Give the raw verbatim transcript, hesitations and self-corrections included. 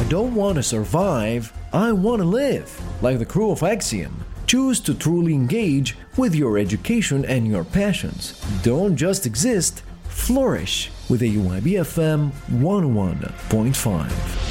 don't want to survive, I want to live. Like the crew of Axiom, choose to truly engage with your education and your passions. Don't just exist, flourish with A U I B F M one oh one point five.